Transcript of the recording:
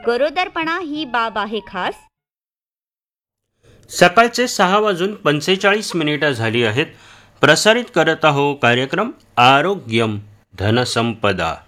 गरोदरपणा ही बाब आहे खास. सकाळचे 6:45 झाली आहेत. प्रसारित करत आहो कार्यक्रम आरोग्यम धनसंपदा.